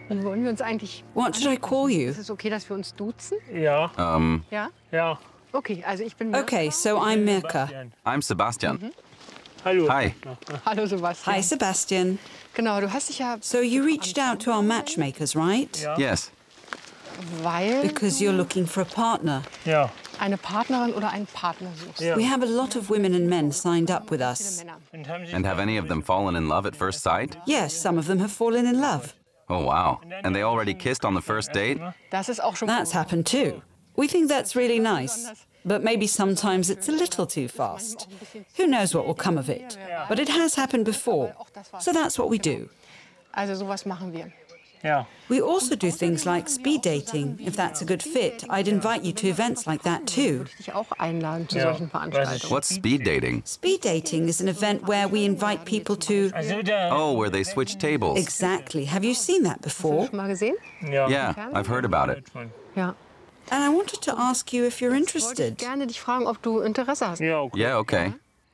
Wollen wir uns eigentlich... What should I call you? Ist es okay, dass wir uns duzen? Ja. Ja? Ja. Okay, also ich bin... Okay, so I'm Mirka. I'm Sebastian. Hallo. Hi. Hallo Sebastian. Hi, Sebastian. Genau, du hast dich ja... So you reached out to our matchmakers, right? Yes. Weil Because you're looking for a partner. Ja. eine Partnerin oder einen Partner suchst. Ja. We have a lot of women and men signed up with Viele us. Männer. And have any of them fallen in love at first sight? Yes, some of them have fallen in love. Oh, wow. And they already kissed on the first date? Das ist auch schon That's gut. happened too. We think that's really nice. But maybe sometimes it's a little too fast. Who knows what will come of it? But it has happened before. So that's what we do. Also sowas machen wir. Ja. We also do things like speed dating. If that's a good fit, I'd invite you to events like that too. Dich auch einladen zu Ja. solchen Veranstaltungen. What's speed dating? Speed dating is an event where we invite people to... Also da. Oh, where they switch tables. Exactly. Have you seen that before? Schon mal gesehen? Ja. Yeah, I've heard about it. Ja. And I wanted to ask you if you're Ich interested. gerne dich fragen, ob du Interesse hast. Ja, okay. Yeah, okay.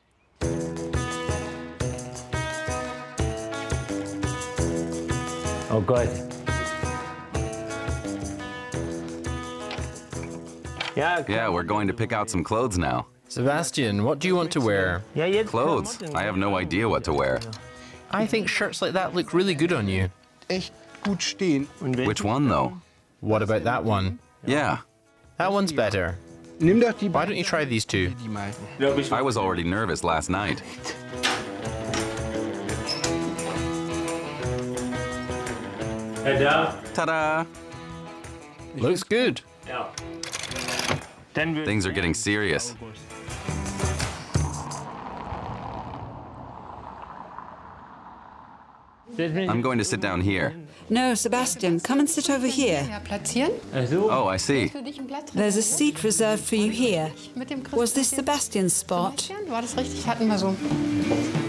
Oh Gott. Ja, Yeah, we're going to pick out some clothes now. Sebastian, what do you want to wear? ja, jetzt Clothes? I have no idea what to wear. I think shirts like that look really good on you. Echt gut stehen. Und wenn- Which one, though? What about that one? Yeah, That one's better. Nimm doch die Why don't you try these two? die meisten. Glaub ich. I was already nervous last night. Ja, da. Ta-da! Looks good. Ja. Dann wird- Things are getting serious. I'm going to sit down here. No, Sebastian, come and sit over here. Ja, platzieren? Ach so. Oh, I see. Für dich ein Blatt drin. There's a seat reserved for you here. Mit dem Was this Christkind. Sebastian's spot? War das richtig? Hatten wir so.